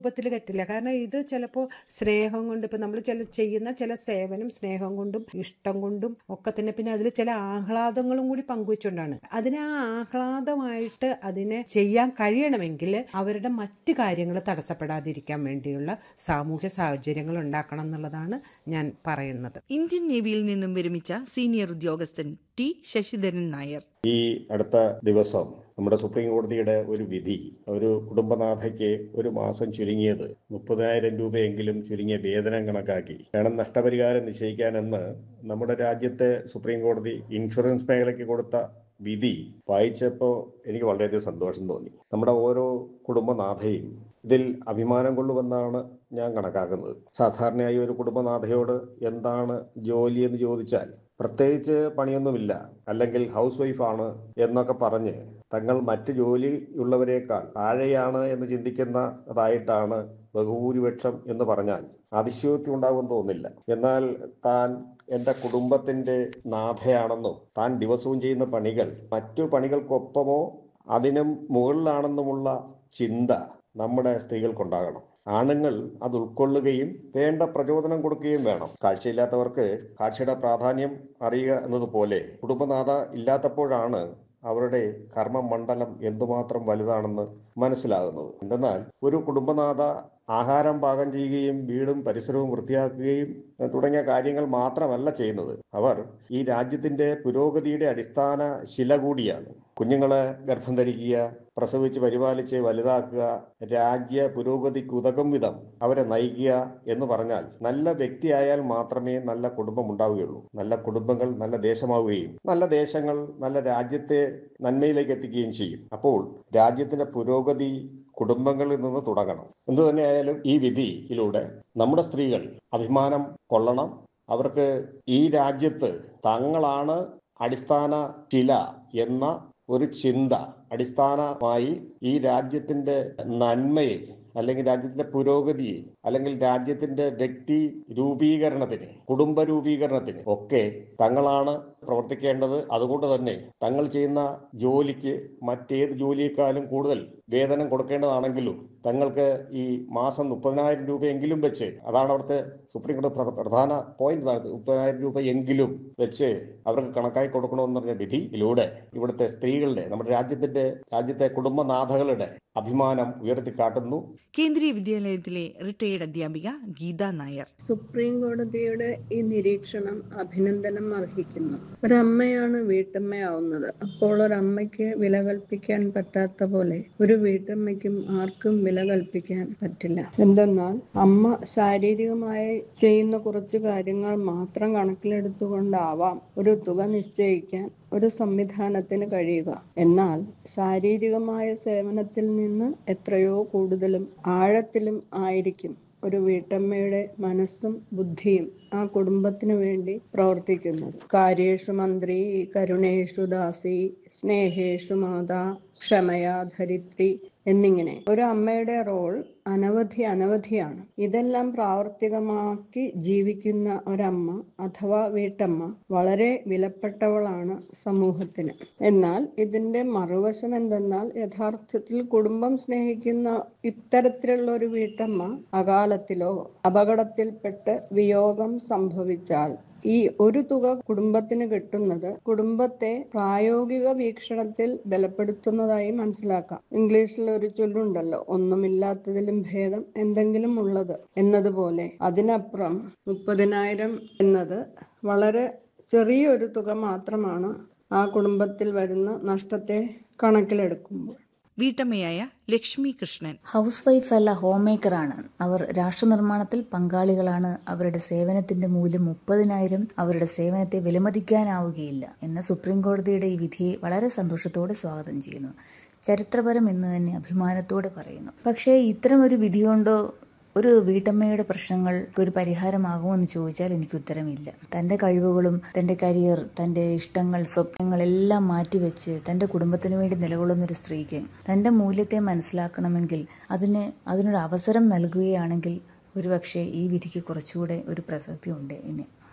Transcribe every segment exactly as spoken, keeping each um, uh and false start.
രൂപത്തിൽ പറ്റില്ല. കാരണം ഇത് ചിലപ്പോൾ സ്നേഹം കൊണ്ട്, ഇപ്പം നമ്മൾ ചില ചെയ്യുന്ന ചില സേവനം സ്നേഹം കൊണ്ടും ഇഷ്ടം കൊണ്ടും ഒക്കെ തന്നെ, പിന്നെ അതിൽ ചില ആഹ്ലാദങ്ങളും കൂടി പങ്കുവെച്ചുകൊണ്ടാണ്. അതിനെ ആ ആഹ്ലാദമായിട്ട് അതിനെ ചെയ്യാൻ കഴിയണമെങ്കിൽ അവരുടെ മറ്റു കാര്യങ്ങൾ തടസ്സപ്പെടാതിരിക്കാൻ വേണ്ടിയുള്ള സാമൂഹ്യ സാഹചര്യങ്ങൾ ഉണ്ടാക്കണം എന്നുള്ളതാണ് ഞാൻ പറയുന്നത്. ഇന്ത്യൻ നേവിയിൽ നിന്നും വിരമിച്ച സീനിയർ ഉദ്യോഗസ്ഥൻ ടി ശശിധരൻ നായർ. ഈ അടുത്ത ദിവസം നമ്മുടെ സുപ്രീം കോടതിയുടെ ഒരു വിധി, ഒരു കുടുംബനാഥയ്ക്ക് ഒരു മാസം ചുരുങ്ങിയത് മുപ്പതിനായിരം രൂപയെങ്കിലും ചുരുങ്ങിയ വേതനം കണക്കാക്കി വേണം നഷ്ടപരിഹാരം നിശ്ചയിക്കാനെന്ന് നമ്മുടെ രാജ്യത്തെ സുപ്രീം കോടതി ഇൻഷുറൻസ് മേഖലയ്ക്ക് കൊടുത്ത വിധി വായിച്ചപ്പോൾ എനിക്ക് വളരെയധികം സന്തോഷം തോന്നി. നമ്മുടെ ഓരോ കുടുംബനാഥയും ഇതിൽ അഭിമാനം കൊള്ളുമെന്നാണ് ഞാൻ കണക്കാക്കുന്നത്. സാധാരണയായി ഒരു കുടുംബനാഥയോട് എന്താണ് ജോലി എന്ന് ചോദിച്ചാൽ പ്രത്യേകിച്ച് പണിയൊന്നുമില്ല, അല്ലെങ്കിൽ ഹൗസ് വൈഫാണ് എന്നൊക്കെ പറഞ്ഞ് തങ്ങൾ മറ്റ് ജോലിയുള്ളവരെക്കാൾ താഴെയാണ് എന്ന് ചിന്തിക്കുന്നതായിട്ടാണ് ബഹുഭൂരിപക്ഷം എന്ന് പറഞ്ഞാൽ അതിശയോക്തി ഉണ്ടാകുമെന്ന് തോന്നില്ല. എന്നാൽ താൻ എൻ്റെ കുടുംബത്തിൻ്റെ നാഥയാണെന്നും താൻ ദിവസവും ചെയ്യുന്ന പണികൾ മറ്റു പണികൾക്കൊപ്പമോ അതിനും മുകളിലാണെന്നുമുള്ള ചിന്ത നമ്മുടെ സ്ത്രീകൾക്കുണ്ടാകണം. ആണുങ്ങൾ അത് ഉൾക്കൊള്ളുകയും വേണ്ട പ്രചോദനം കൊടുക്കുകയും വേണം. കാഴ്ചയില്ലാത്തവർക്ക് കാഴ്ചയുടെ പ്രാധാന്യം അറിയുക എന്നതുപോലെ കുടുംബനാഥ ഇല്ലാത്തപ്പോഴാണ് അവരുടെ കർമ്മമണ്ഡലം എന്തുമാത്രം വലുതാണെന്ന് മനസ്സിലാകുന്നത്. എന്തെന്നാൽ ഒരു കുടുംബനാഥ ആഹാരം പാകം ചെയ്യുകയും വീടും പരിസരവും വൃത്തിയാക്കുകയും തുടങ്ങിയ കാര്യങ്ങൾ മാത്രമല്ല ചെയ്യുന്നത്. അവർ ഈ രാജ്യത്തിന്റെ പുരോഗതിയുടെ അടിസ്ഥാന ശില കൂടിയാണ്. കുഞ്ഞുങ്ങളെ ഗർഭം ധരിക്കുക, പ്രസവിച്ച് പരിപാലിച്ച് വലുതാക്കുക, രാജ്യ പുരോഗതിക്ക് ഉതകും വിധം അവരെ നയിക്കുക എന്ന് പറഞ്ഞാൽ നല്ല വ്യക്തിയായാൽ മാത്രമേ നല്ല കുടുംബം ഉണ്ടാവുകയുള്ളൂ. നല്ല കുടുംബങ്ങൾ നല്ല ദേശമാവുകയും നല്ല ദേശങ്ങൾ നല്ല രാജ്യത്തെ നന്മയിലേക്ക് എത്തിക്കുകയും ചെയ്യും. അപ്പോൾ രാജ്യത്തിന്റെ പുരോഗതി കുടുംബങ്ങളിൽ നിന്ന് തുടങ്ങണം. എന്തു തന്നെയായാലും ഈ വിധിയിലൂടെ നമ്മുടെ സ്ത്രീകൾ അഭിമാനം കൊള്ളണം. അവർക്ക് ഈ രാജ്യത്ത് തങ്ങളാണ് അടിസ്ഥാന ശില എന്ന ഒരു ചിന്ത അടിസ്ഥാനമായി ഈ രാജ്യത്തിന്റെ നന്മയെ, അല്ലെങ്കിൽ രാജ്യത്തിന്റെ പുരോഗതിയെ, അല്ലെങ്കിൽ രാജ്യത്തിന്റെ വ്യക്തി രൂപീകരണത്തിന്, കുടുംബ രൂപീകരണത്തിന് ഒക്കെ തങ്ങളാണ് പ്രവർത്തിക്കേണ്ടത്. അതുകൊണ്ട് തന്നെ തങ്ങൾ ചെയ്യുന്ന ജോലിക്ക് മറ്റേത് ജോലിയേക്കാളും കൂടുതൽ വേതനം കൊടുക്കേണ്ടതാണെങ്കിലും തങ്ങൾക്ക് ഈ മാസം മുപ്പതിനായിരം രൂപയെങ്കിലും വെച്ച്, അതാണ് അവിടുത്തെ സുപ്രീം കോടതി പ്രധാന പോയിന്റ്, മുപ്പതിനായിരം രൂപ എങ്കിലും വെച്ച് അവർക്ക് കണക്കായി കൊടുക്കണമെന്ന് പറഞ്ഞ വിധിയിലൂടെ ഇവിടുത്തെ സ്ത്രീകളുടെ, നമ്മുടെ രാജ്യത്തിന്റെ രാജ്യത്തെ കുടുംബനാഥകളുടെ അഭിമാനം ഉയർത്തിക്കാട്ടുന്നു. കേന്ദ്രീയ വിദ്യാലയത്തിലെ റിട്ടയേർഡ് അധ്യാപിക ഗീത നായർ. സുപ്രീം കോടതിയുടെ ഈ നിരീക്ഷണം അഭിനന്ദനം അർഹിക്കുന്നു. ഒരമ്മയാണ് വീട്ടമ്മയാവുന്നത്. അപ്പോൾ ഒരമ്മയ്ക്ക് വില കൽപ്പിക്കാൻ പറ്റാത്ത പോലെ ഒരു വീട്ടമ്മയ്ക്കും ആർക്കും വില കൽപ്പിക്കാൻ പറ്റില്ല. എന്തെന്നാൽ അമ്മ ശാരീരികമായി ചെയ്യുന്ന കുറച്ച് കാര്യങ്ങൾ മാത്രം കണക്കിലെടുത്തുകൊണ്ടാവാം ഒരു തുക നിശ്ചയിക്കാൻ ഒരു സംവിധാനത്തിന് കഴിയുക. എന്നാൽ ശാരീരികമായ സേവനത്തിൽ നിന്ന് എത്രയോ കൂടുതലും ആഴത്തിലും ആയിരിക്കും ഒരു വീട്ടമ്മയുടെ മനസ്സും ബുദ്ധിയും ആ കുടുംബത്തിനു വേണ്ടി പ്രവർത്തിക്കുന്നത്. കാര്യേഷു മന്ത്രി, കരുണേഷു ദാസി, സ്നേഹേഷു മാതാ, ക്ഷമയാ ധരിത്രി എന്നിങ്ങനെ ഒരു അമ്മയുടെ റോൾ അനവധി അനവധിയാണ്. ഇതെല്ലാം പ്രാവർത്തികമാക്കി ജീവിക്കുന്ന ഒരമ്മ അഥവാ വീട്ടമ്മ വളരെ വിലപ്പെട്ടവളാണ് സമൂഹത്തിന്. എന്നാൽ ഇതിന്റെ മറുവശം എന്തെന്നാൽ യഥാർത്ഥത്തിൽ കുടുംബം സ്നേഹിക്കുന്ന ഇത്തരത്തിലുള്ള ഒരു വീട്ടമ്മ അകാലത്തിലോ അപകടത്തിൽപ്പെട്ട് വിയോഗം സംഭവിച്ചാൽ ഈ ഒരു തുക കുടുംബത്തിന് കിട്ടുന്നത് കുടുംബത്തെ പ്രായോഗിക വീക്ഷണത്തിൽ ബലപ്പെടുത്തുന്നതായി മനസ്സിലാക്കാം. ഇംഗ്ലീഷിൽ ഒരു ചൊല്ലുണ്ടല്ലോ, ഒന്നുമില്ലാത്തതിലും ഭേദം എന്തെങ്കിലും ഉള്ളത് എന്നതുപോലെ. അതിനപ്പുറം മുപ്പതിനായിരം എന്നത് വളരെ ചെറിയൊരു തുക മാത്രമാണ് ആ കുടുംബത്തിൽ വരുന്ന നഷ്ടത്തെ കണക്കിലെടുക്കുമ്പോൾ. വീട്ടമ്മയായ ലക്ഷ്മി കൃഷ്ണൻ. ഹൗസ് വൈഫ് അല്ല, ഹോം മേക്കറാണ്. അവർ രാഷ്ട്ര നിർമ്മാണത്തിൽ പങ്കാളികളാണ്. അവരുടെ സേവനത്തിന്റെ മൂല്യം മുപ്പതിനായിരം. അവരുടെ സേവനത്തെ വിലമതിക്കാനാവുകയില്ല എന്ന സുപ്രീം കോടതിയുടെ ഈ വിധിയെ വളരെ സന്തോഷത്തോടെ സ്വാഗതം ചെയ്യുന്നു. ചരിത്രപരം എന്ന് തന്നെ അഭിമാനത്തോടെ പറയുന്നു. പക്ഷേ ഇത്തരം ഒരു വിധി കൊണ്ടോ ഒരു വീട്ടമ്മയുടെ പ്രശ്നങ്ങൾക്ക് ഒരു പരിഹാരമാകുമോ എന്ന് ചോദിച്ചാൽ എനിക്ക് ഉത്തരമില്ല. തന്റെ കഴിവുകളും തന്റെ കരിയർ, തന്റെ ഇഷ്ടങ്ങൾ, സ്വപ്നങ്ങൾ എല്ലാം മാറ്റിവെച്ച് തന്റെ കുടുംബത്തിനു വേണ്ടി നിലകൊള്ളുന്ന ഒരു സ്ത്രീക്ക് തന്റെ മൂല്യത്തെ മനസ്സിലാക്കണമെങ്കിൽ അതിന് അതിനൊരു അവസരം നൽകുകയാണെങ്കിൽ ഒരുപക്ഷെ ഈ വിധിക്ക് കുറച്ചുകൂടെ ഒരു പ്രസക്തി ഉണ്ട്. ഇനി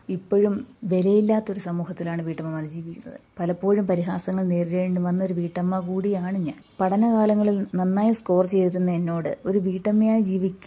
ഇപ്പോഴും വിലയില്ലാത്തൊരു സമൂഹത്തിലാണ് വീട്ടമ്മമാർ ജീവിക്കുന്നത്. പലപ്പോഴും പരിഹാസങ്ങൾ നേരിടേണ്ടി വന്ന ഒരു വീട്ടമ്മ കൂടിയാണ് ഞാൻ. പഠനകാലങ്ങളിൽ നന്നായി സ്കോർ ചെയ്തിരുന്ന എന്നോട് ഒരു വീട്ടമ്മയായി ജീവിക്കുക